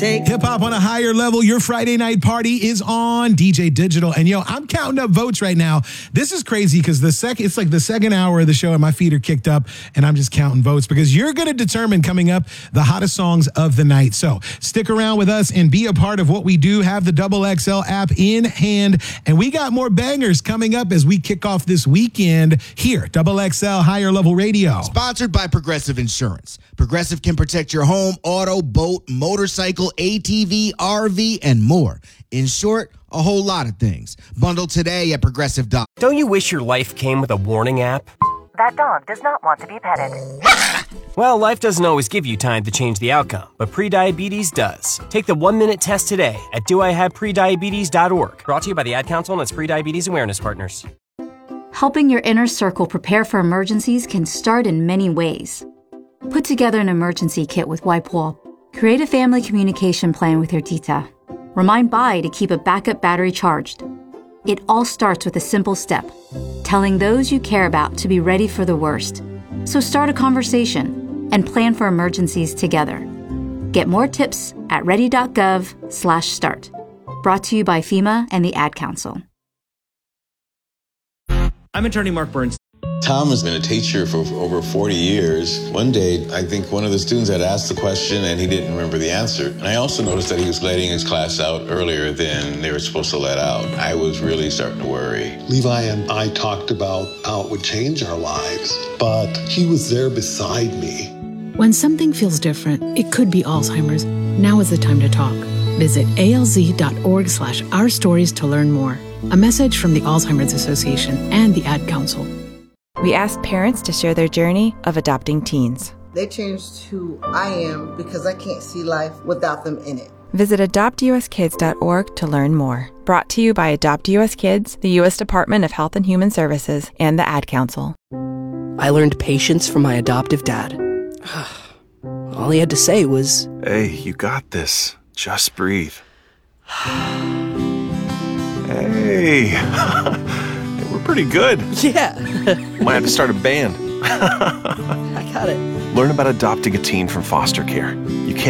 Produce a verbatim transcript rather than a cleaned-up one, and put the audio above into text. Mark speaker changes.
Speaker 1: Take
Speaker 2: Hip hop on a higher level. Your Friday night party is on D J Digital. And yo, I'm counting up votes right now. This is crazy because the second, it's like the second hour of the show and my feet are kicked up and I'm just counting votes because you're going to determine coming up the hottest songs of the night. So stick around with us and be a part of what we do. Have the Double X L app in hand. And we got more bangers coming up as we kick off this weekend here. Double X L Higher Level Radio.
Speaker 3: Sponsored by Progressive Insurance. Progressive can protect your home, auto, boat, motorcycle, A T V, R V, and more. In short, a whole lot of things. Bundle today at Progressive dot com.
Speaker 4: Don't you wish your life came with a warning app?
Speaker 5: That dog does not want to be petted.
Speaker 4: Well, life doesn't always give you time to change the outcome, but prediabetes does. Take the one-minute test today at do I have prediabetes dot org. Brought to you by the Ad Council and its Prediabetes Awareness Partners.
Speaker 6: Helping your inner circle prepare for emergencies can start in many ways. Put together an emergency kit with WipeWall. Create a family communication plan with your tita. Remind Bai to keep a backup battery charged. It all starts with a simple step, telling those you care about to be ready for the worst. So start a conversation and plan for emergencies together. Get more tips at ready.gov slash start. Brought to you by FEMA and the Ad Council.
Speaker 7: I'm attorney Mark Burns.
Speaker 8: Tom has been a teacher for over forty years. One day, I think one of the students had asked the question and he didn't remember the answer. And I also noticed that he was letting his class out earlier than they were supposed to let out. I was really starting to worry.
Speaker 9: Levi and I talked about how it would change our lives, but he was there beside me.
Speaker 10: When something feels different, it could be Alzheimer's. Now is the time to talk. Visit alz.org slash our stories to learn more. A message from the Alzheimer's Association and the Ad Council.
Speaker 11: We asked parents to share their journey of adopting teens.
Speaker 12: They changed who I am because I can't see life without them in it.
Speaker 11: Visit adopt u s kids dot org to learn more. Brought to you by Adopt U S Kids, the U S Department of Health and Human Services, and the Ad Council.
Speaker 13: I learned patience from my adoptive dad. All he had to say was,
Speaker 14: "Hey, you got this. Just breathe." Hey, we're pretty good.
Speaker 13: Yeah.
Speaker 14: Might have to start a band.
Speaker 13: I got it.
Speaker 14: Learn about adopting a teen from foster care.